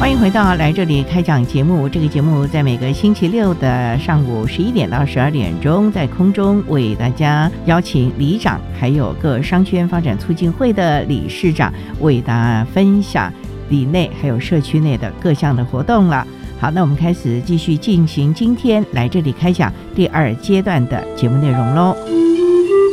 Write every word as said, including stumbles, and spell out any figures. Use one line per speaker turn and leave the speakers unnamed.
欢迎回到来这里开讲节目。这个节目在每个星期六的上午十一点到十二点钟，在空中为大家邀请里长，还有各商圈发展促进会的理事长，为大家分享里内还有社区内的各项的活动了。好，那我们开始继续进行今天来这里开讲第二阶段的节目内容喽。